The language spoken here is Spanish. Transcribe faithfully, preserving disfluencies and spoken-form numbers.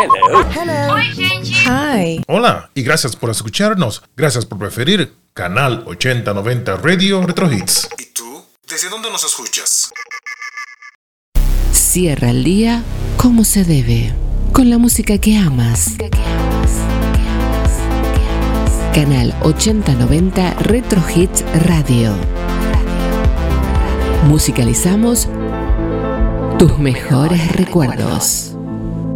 Hello. Hello. Oi, gente. Hi. Hola y gracias por escucharnos. Gracias por preferir Canal ochenta noventa Radio Retro Hits. ¿Y tú? ¿Desde dónde nos escuchas? Cierra el día como se debe, con la música que amas. Canal ochenta noventa Retro Hits Radio. Musicalizamos tus mejores recuerdos.